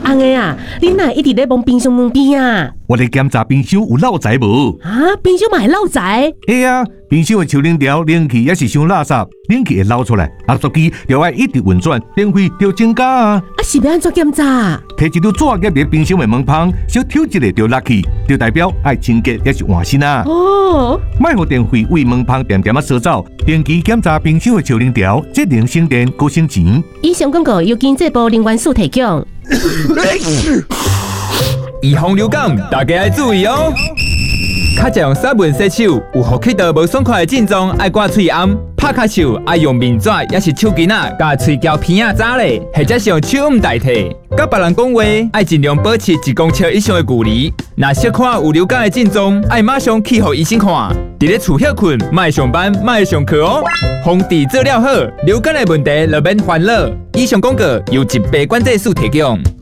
安尼啊，你哪一直咧摸冰箱门边啊？ 我咧检查冰箱有漏财无？ 啊，冰箱嘛会漏财？ 嘿啊，冰箱的抽冷条冷气也是伤垃圾，冷气会漏出来，压缩机就要一直运转，电费就增加啊。 啊，是要安怎检查？ 摕一张纸夹伫冰箱的门旁，小挑一个就落去，就代表爱清洁也是换新啊。 哦， 莫互电费为门旁点点啊烧走，定期检查冰箱的抽冷条，节能省电，高省钱。 以上广告由经济部能源署提供。 预防流感，大家要注意哦。较常用沙文洗手，有呼吸道无爽快的症状，爱刮喙暗、拍咳嗽，爱用面纸，也是手巾啊，甲喙胶片啊扎咧，或者是用手捂代替。甲别人讲话，爱尽量保持1公尺以上的距离。若小看有流感的症状，爱马上去互医生看。伫咧厝歇困，莫上班，莫上课哦。防治做了好，流感的问题就免烦恼。以上广告由疾病管制署提供。